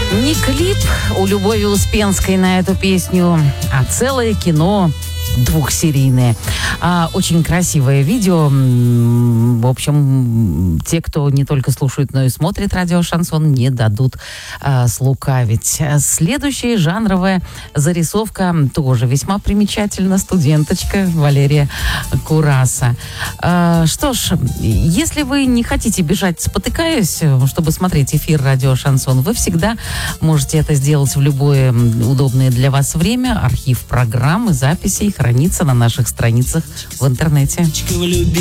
Не клип у Любови Успенской на эту песню, а целое кино двухсерийное. Очень красивое видео. В общем, те, кто не только слушает, но и смотрит радио «Шансон», не дадут слукавить. Следующая жанровая зарисовка тоже весьма примечательна. Студенточка Валерия Кураса. Что ж, если вы не хотите бежать, спотыкаясь, чтобы смотреть эфир радио «Шансон», вы всегда можете это сделать в любое удобное для вас время. Архив программ и записей хранится на наших страницах в интернете.